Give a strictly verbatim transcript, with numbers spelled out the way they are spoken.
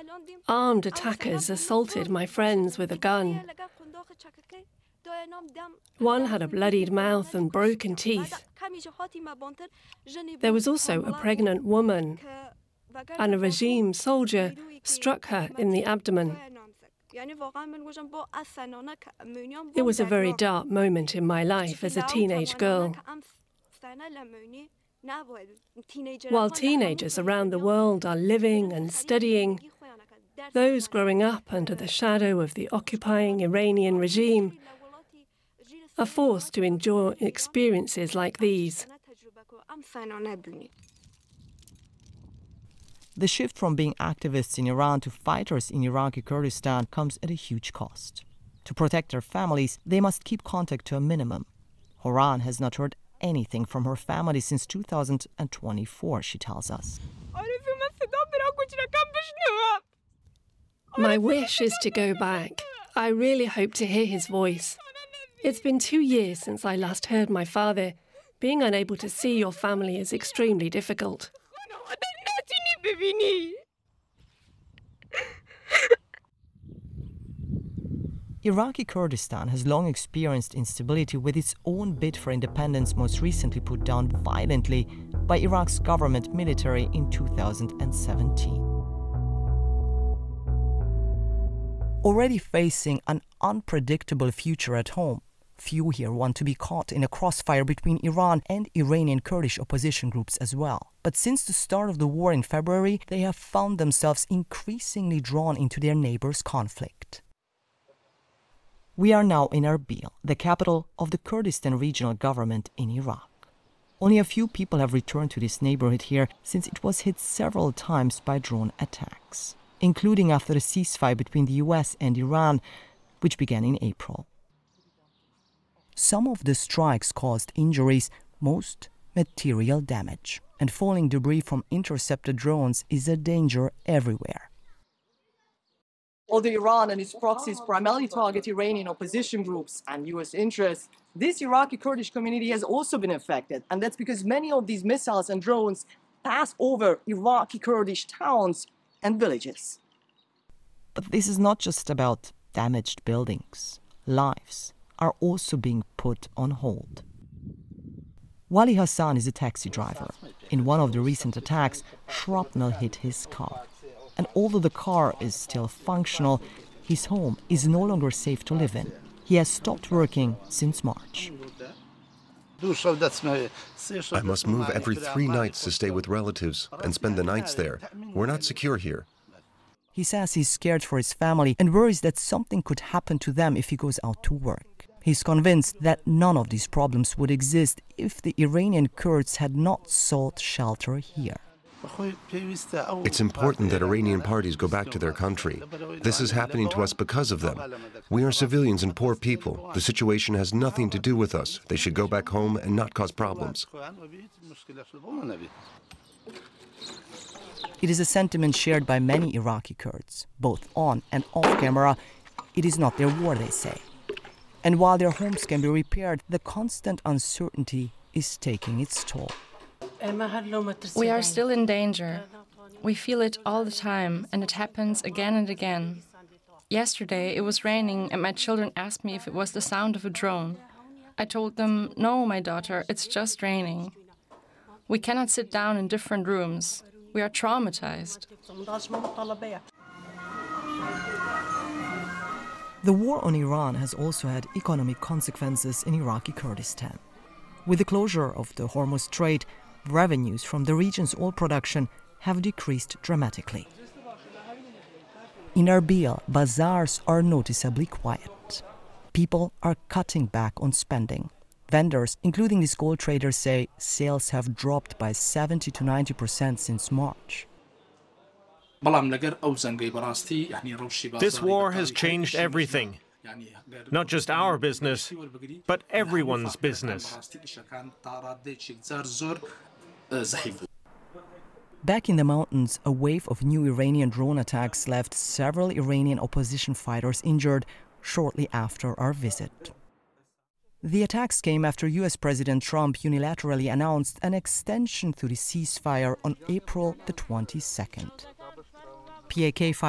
Armed attackers assaulted my friends with a gun. One had a bloodied mouth and broken teeth. There was also a pregnant woman, and a regime soldier struck her in the abdomen. It was a very dark moment in my life as a teenage girl. While teenagers around the world are living and studying, those growing up under the shadow of the occupying Iranian regime are forced to endure experiences like these. The shift from being activists in Iran to fighters in Iraqi Kurdistan comes at a huge cost. To protect their families, they must keep contact to a minimum. Horan has not heard anything from her family since two thousand twenty-four, she tells us. My wish is to go back. I really hope to hear his voice. It's been two years since I last heard my father. Being unable to see your family is extremely difficult. Iraqi Kurdistan has long experienced instability, with its own bid for independence most recently put down violently by Iraq's government military in two thousand seventeen. Already facing an unpredictable future at home, few here want to be caught in a crossfire between Iran and Iranian Kurdish opposition groups as well. But since the start of the war in February, they have found themselves increasingly drawn into their neighbors' conflict. We are now in Erbil, the capital of the Kurdistan regional government in Iraq. Only a few people have returned to this neighborhood here since it was hit several times by drone attacks, including after a ceasefire between the U S and Iran, which began in April. Some of the strikes caused injuries, most material damage, and falling debris from intercepted drones is a danger everywhere. Although Iran and its proxies primarily target Iranian opposition groups and U S interests, this Iraqi Kurdish community has also been affected, and that's because many of these missiles and drones pass over Iraqi Kurdish towns and villages. But this is not just about damaged buildings. Lives are also being put on hold. Wali Hassan is a taxi driver. In one of the recent attacks, shrapnel hit his car. And although the car is still functional, his home is no longer safe to live in. He has stopped working since March. I must move every three nights to stay with relatives and spend the nights there. We're not secure here. He says he's scared for his family and worries that something could happen to them if he goes out to work. He's convinced that none of these problems would exist if the Iranian Kurds had not sought shelter here. It's important that Iranian parties go back to their country. This is happening to us because of them. We are civilians and poor people. The situation has nothing to do with us. They should go back home and not cause problems. It is a sentiment shared by many Iraqi Kurds, both on and off camera. It is not their war, they say. And while their homes can be repaired, the constant uncertainty is taking its toll. We are still in danger. We feel it all the time, and it happens again and again. Yesterday it was raining, and my children asked me if it was the sound of a drone. I told them, no, my daughter, it's just raining. We cannot sit down in different rooms. We are traumatized. The war on Iran has also had economic consequences in Iraqi Kurdistan. With the closure of the Hormuz Strait, revenues from the region's oil production have decreased dramatically. In Erbil, bazaars are noticeably quiet. People are cutting back on spending. Vendors, including these gold traders, say sales have dropped by seventy to ninety percent since March. This war has changed everything. Not just our business, but everyone's business. Back in the mountains, a wave of new Iranian drone attacks left several Iranian opposition fighters injured shortly after our visit. The attacks came after U S President Trump unilaterally announced an extension to the ceasefire on April the twenty-second. P A K